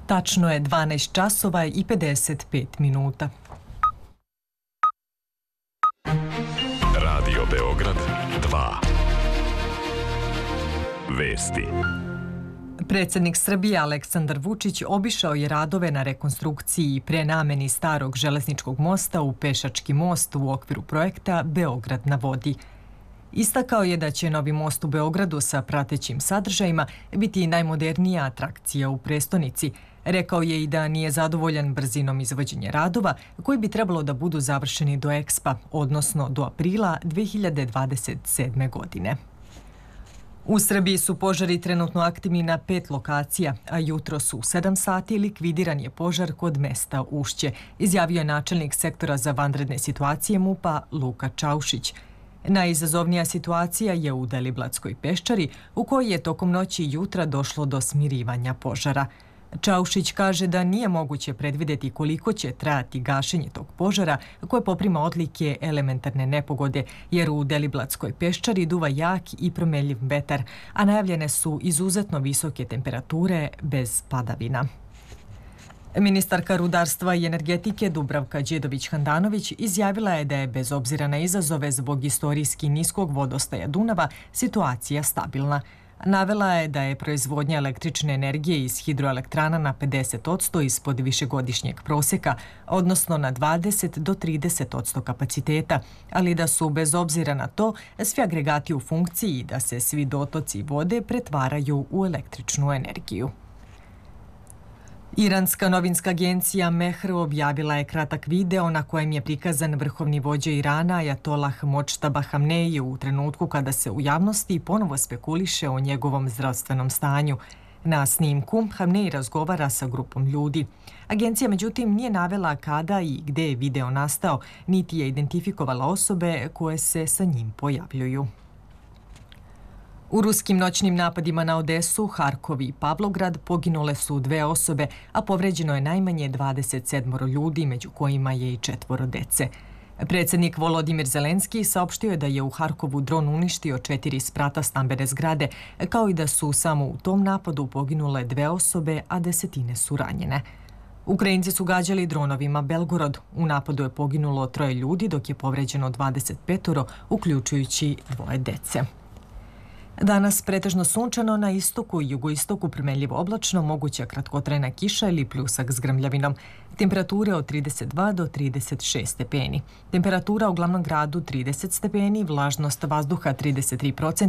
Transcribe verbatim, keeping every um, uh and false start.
Tačno je dvanaest časova i pedeset pet minuta. Radio Beograd dva. Vesti. Predsjednik Srbije Aleksandar Vučić obišao je radove na rekonstrukciji i prenameni starog železničkog mosta u pešački most u okviru projekta Beograd na vodi. Istakao je da će novi most u Beogradu sa pratećim sadržajima biti najmodernija atrakcija u prestonici. Rekao je i da nije zadovoljan brzinom izvođenja radova koji bi trebalo da budu završeni do Ekspa, odnosno do aprila dve hiljade dvadeset sedme. godine. U Srbiji su požari trenutno aktivni na pet lokacija, a jutro su u sedam sati likvidiran je požar kod mesta Ušće, izjavio je načelnik sektora za vanredne situacije MUP-a Luka Čaušić. Najizazovnija situacija je u Deliblatskoj peščari, u kojoj je tokom noći i jutra došlo do smirivanja požara. Čaušić kaže da nije moguće predvideti koliko će trajati gašenje tog požara koje poprima odlike elementarne nepogode, jer u Deliblatskoj peščari duva jak i promenljiv vetar, a najavljene su izuzetno visoke temperature bez padavina. Ministarka rudarstva i energetike Dubravka Đedović-Handanović izjavila je da je bez obzira na izazove zbog istorijski niskog vodostaja Dunava situacija stabilna. Navela je da je proizvodnja električne energije iz hidroelektrana na pedeset odsto ispod višegodišnjeg prosjeka, odnosno na dvadeset do trideset odsto kapaciteta, ali da su bez obzira na to svi agregati u funkciji i da se svi dotoci vode pretvaraju u električnu energiju. Iranska novinska agencija Mehr objavila je kratak video na kojem je prikazan vrhovni vođa Irana Ajatolah Močtaba Hamneji u trenutku kada se u javnosti ponovo spekuliše o njegovom zdravstvenom stanju. Na snimku Hamneji razgovara sa grupom ljudi. Agencija međutim nije navela kada i gde je video nastao, niti je identifikovala osobe koje se sa njim pojavljuju. U ruskim noćnim napadima na Odesu, Harkov i Pavlograd poginule su dve osobe, a povređeno je najmanje dvadeset sedam ljudi, među kojima je i četvoro dece. Predsjednik Volodimir Zelenski saopštio je da je u Harkovu dron uništio četiri sprata stambene zgrade, kao i da su samo u tom napadu poginule dve osobe, a desetine su ranjene. Ukrajinci su gađali dronovima Belgorod. U napadu je poginulo troje ljudi, dok je povređeno dvadeset pet, uključujući dvoje dece. Danas pretežno sunčano, na istoku i jugoistoku promenljivo oblačno, moguća kratkotrajna kiša ili pljusak s grmljavinom. Temperature od trideset dva do trideset šest stepeni. Temperatura u glavnom gradu trideset stepeni, vlažnost vazduha trideset tri posto,